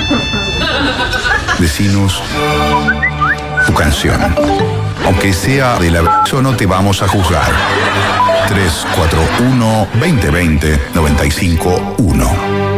Decinos tu canción. Aunque sea de la verso, no te vamos a juzgar. 341-2020-951.